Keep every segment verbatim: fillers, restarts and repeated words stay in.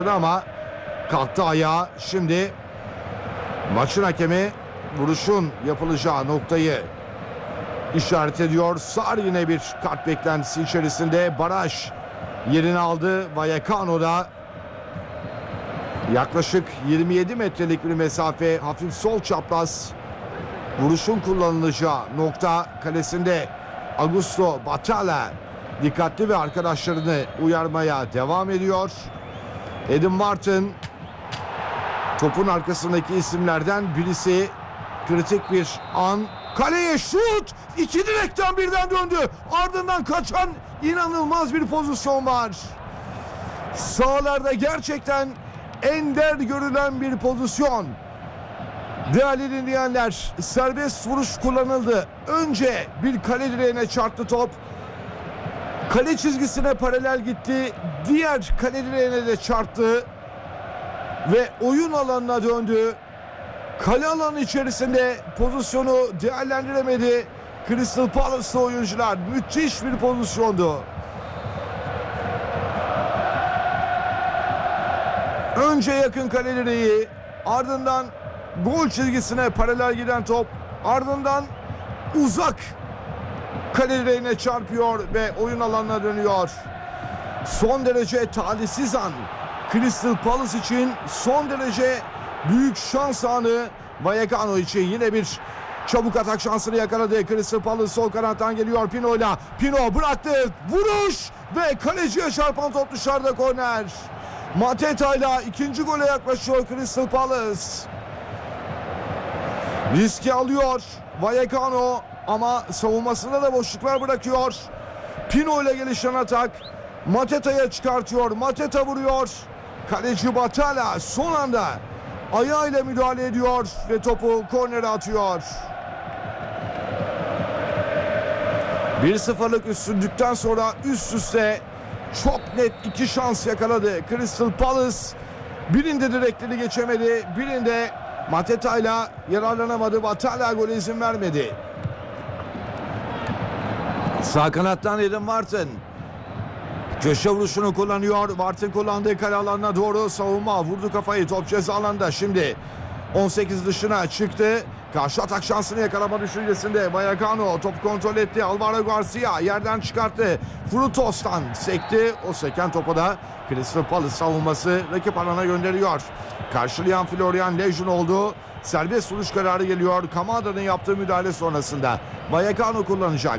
ama kalktı ayağa. Şimdi maçın hakemi vuruşun yapılacağı noktayı işaret ediyor. Sar yine bir kart beklentisi içerisinde. Baraj yerini aldı. Vallecano'da yaklaşık yirmi yedi metrelik bir mesafe, hafif sol çapraz vuruşun kullanılacağı nokta kalesinde. Augusto Batalla dikkatli ve arkadaşlarını uyarmaya devam ediyor. Adam Martin topun arkasındaki isimlerden birisi. Kritik bir an. Kaleye şut! İki direkten birden döndü. Ardından kaçan inanılmaz bir pozisyon var. Sahalarda gerçekten ender görülen bir pozisyon. Değerli dinleyenler, serbest vuruş kullanıldı. Önce bir kale direğine çarptı top. Kale çizgisine paralel gitti. Diğer kale direğine de çarptı. Ve oyun alanına döndü. Kale alanı içerisinde pozisyonu değerlendiremedi Crystal Palace'lı oyuncular. Müthiş bir pozisyondu. Önce yakın kale direği, ardından gol çizgisine paralel giden top, ardından uzak kale direğine çarpıyor ve oyun alanına dönüyor. Son derece talihsiz an Crystal Palace için, son derece büyük şans anı Vallecano için. Yine bir çabuk atak şansını yakaladı. Crystal Palace sol kanattan geliyor Pino'yla. Pino bıraktı. Vuruş ve kaleciye çarpan top dışarıda, korner. Mateta'yla ikinci gole yaklaşıyor Crystal Palace. Riski alıyor Vallecano ama savunmasında da boşluklar bırakıyor. Pino ile gelişen atak Mateta'ya çıkartıyor. Mateta vuruyor. Kaleci Batalla son anda ayağıyla müdahale ediyor ve topu kornere atıyor. bir sıfırlık üstünlükten sonra üst üste çok net iki şans yakaladı Crystal Palace. Birinde direkleri geçemedi, birinde Mateta'yla yararlanamadı. Batalla gole izin vermedi. Sağ kanattan Adam Martin köşe vuruşunu kullanıyor. Martin kullandığı kale alanına doğru savunma. Vurdu kafayı. Top ceza alanında. Şimdi on sekiz dışına çıktı. Karşı atak şansını yakalama düşüncesinde. Vallecano top kontrol etti. Alvaro Garcia yerden çıkarttı. Frutos'tan sekti. O seken topu da Crystal Palace savunması rakip alana gönderiyor. Karşılayan Florian Lejeune oldu. Serbest vuruş kararı geliyor. Kamada'nın yaptığı müdahale sonrasında. Vallecano kullanacak.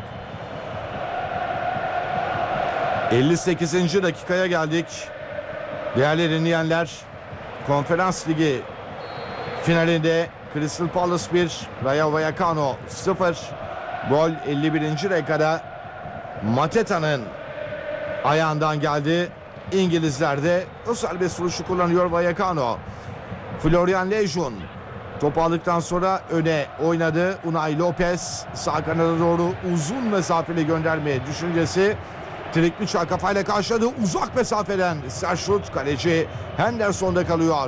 elli sekizinci dakikaya geldik. Değerli dinleyenler, Konferans Ligi finalinde Crystal Palace bir, Rayo Vallecano sıfır. Gol elli birinci dakikada Mateta'nın ayağından geldi. İngilizler de o serbest vuruşu kullanıyor Vallecano. Florian Lejeune topu aldıktan sonra öne oynadı. Unai Lopez sağ kanada doğru uzun mesafeli gönderme düşüncesi. Trikmiçal kafayla karşıladı. Uzak mesafeden sert şut, kaleci Henderson'da kalıyor.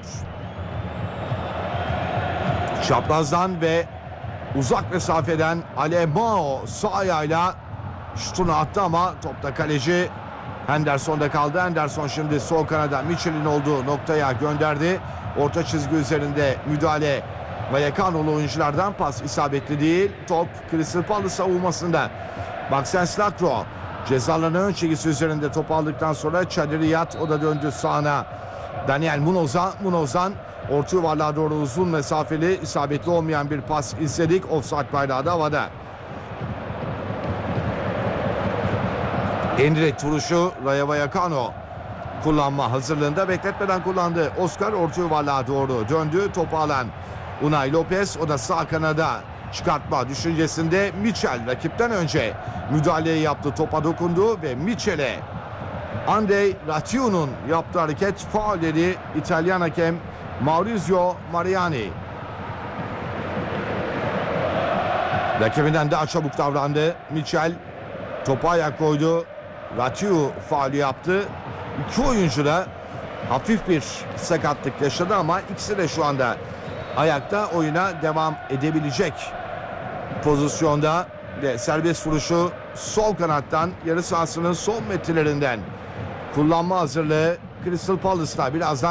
Çaprazdan ve uzak mesafeden Alemao sağ ayağıyla şutunu attı ama topta kaleci Henderson'da kaldı. Henderson şimdi sol kanada Mitchell'in olduğu noktaya gönderdi. Orta çizgi üzerinde müdahale Vallecano'lu oyunculardan, pas isabetli değil. Top Crystal Palace savunmasında. Maxence Lacroix cezalarının ön çizgisi üzerinde top aldıktan sonra Çadiriyat, o da döndü sağına. Daniel Munoz'a, Munoz'dan orta yuvarlığa doğru uzun mesafeli isabetli olmayan bir pas izledik. Offside bayrağı da havada. En direkt vuruşu Rayo Vallecano kullanma hazırlığında, bekletmeden kullandı. Oscar orta yuvarlığa doğru döndü. Topu alan Unai Lopez, o da sağ kanada çıkartma düşüncesinde. Mitchell rakipten önce müdahaleyi yaptı. Topa dokundu ve Mitchell'e Andrei Ration'un yaptığı hareket faul dedi İtalyan hakem Maurizio Mariani. Rakibinden daha çabuk davrandı. Mitchell topa ayak koydu. Ratiu faulü yaptı. İki oyuncu da hafif bir sakatlık yaşadı ama ikisi de şu anda ayakta, oyuna devam edebilecek pozisyonda ve serbest vuruşu sol kanattan, yarı sahasının son metrelerinden kullanma hazırlığı Crystal Palace'ta. Birazdan